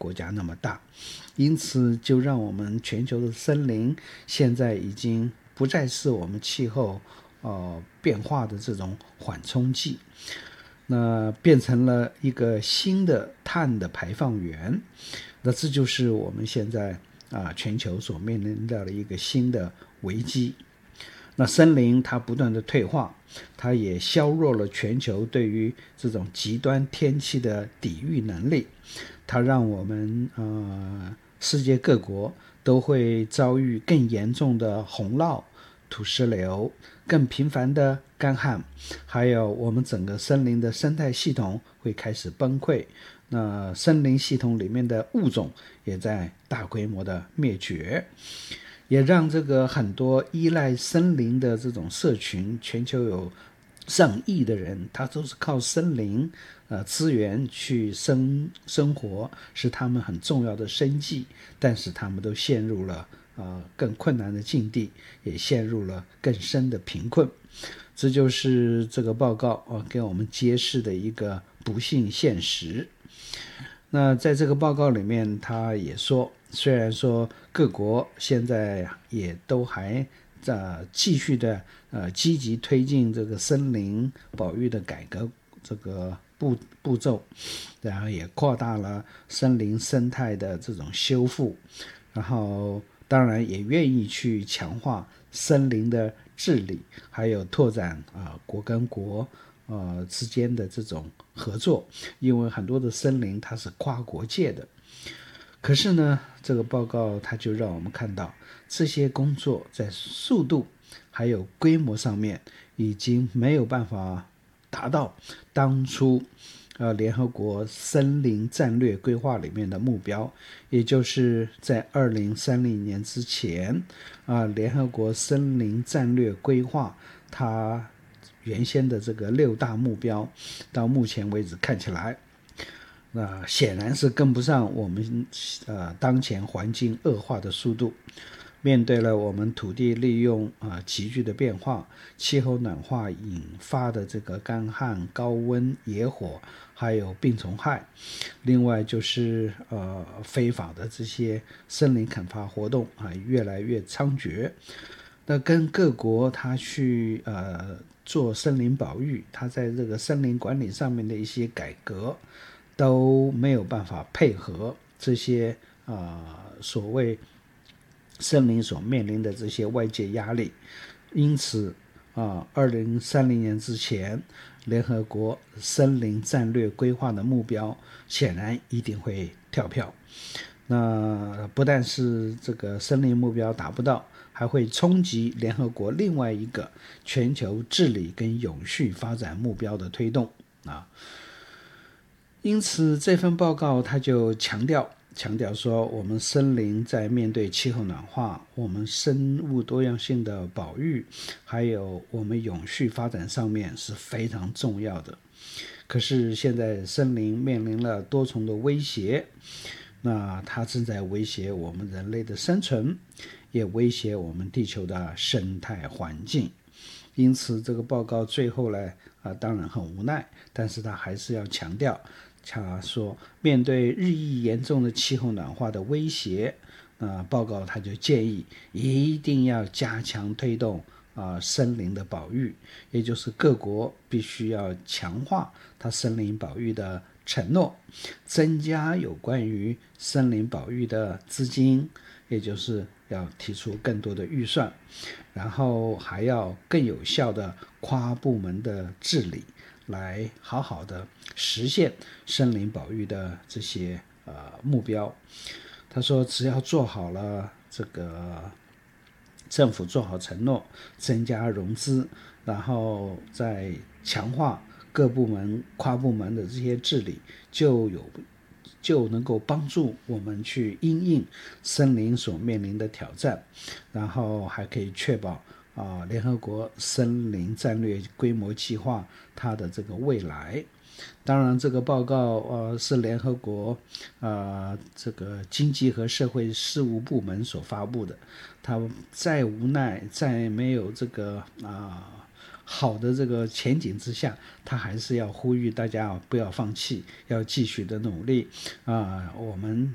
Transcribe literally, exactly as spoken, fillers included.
国家那么大，因此就让我们全球的森林现在已经不再是我们气候呃变化的这种缓冲剂，那变成了一个新的碳的排放源。那这就是我们现在啊全球所面临到的一个新的危机。那森林它不断的退化，它也削弱了全球对于这种极端天气的抵御能力，它让我们呃世界各国都会遭遇更严重的洪涝、土石流、更频繁的干旱，还有我们整个森林的生态系统会开始崩溃，那森林系统里面的物种也在大规模的灭绝，也让这个很多依赖森林的这种社群，全球有上亿的人，他都是靠森林呃资源去生生活，是他们很重要的生计，但是他们都陷入了呃更困难的境地，也陷入了更深的贫困。这就是这个报告呃给我们揭示的一个不幸现实。那在这个报告里面，他也说，虽然说各国现在也都还呃继续的呃积极推进这个森林保育的改革这个步步骤，然后也扩大了森林生态的这种修复，然后当然也愿意去强化森林的治理，还有拓展啊、呃、国跟国呃之间的这种合作，因为很多的森林它是跨国界的。可是呢，这个报告它就让我们看到，这些工作在速度还有规模上面已经没有办法达到当初呃联合国森林战略规划里面的目标，也就是在二零三零年之前啊、呃，联合国森林战略规划它原先的这个六大目标，到目前为止看起来那显然是跟不上我们呃当前环境恶化的速度。面对了我们土地利用啊、呃、急剧的变化，气候暖化引发的这个干旱、高温、野火，还有病虫害，另外就是呃非法的这些森林砍伐活动啊、呃、越来越猖獗。那跟各国他去呃做森林保育，他在这个森林管理上面的一些改革，都没有办法配合这些啊、呃、所谓森林所面临的这些外界压力，因此啊，二零三零年之前，联合国森林战略规划的目标显然一定会跳票。那不但是这个森林目标达不到，还会冲击联合国另外一个全球治理跟永续发展目标的推动啊。因此，这份报告它就强调。强调说，我们森林在面对气候暖化、我们生物多样性的保育，还有我们永续发展上面是非常重要的。可是现在森林面临了多重的威胁，那它正在威胁我们人类的生存，也威胁我们地球的生态环境。因此，这个报告最后呢，啊，当然很无奈，但是他还是要强调。他说，面对日益严重的气候暖化的威胁，呃，报告他就建议一定要加强推动啊、呃、森林的保育，也就是各国必须要强化它森林保育的承诺，增加有关于森林保育的资金，也就是要提出更多的预算，然后还要更有效的跨部门的治理，来好好的实现森林保育的这些呃目标。他说，只要做好了这个政府做好承诺，增加融资，然后再强化各部门跨部门的这些治理，就有就能够帮助我们去因应森林所面临的挑战，然后还可以确保啊、呃、联合国森林战略规模计划它的这个未来。当然，这个报告呃是联合国呃这个经济和社会事务部门所发布的，他再无奈，在没有这个啊、呃、好的这个前景之下，他还是要呼吁大家不要放弃，要继续的努力啊、呃！我们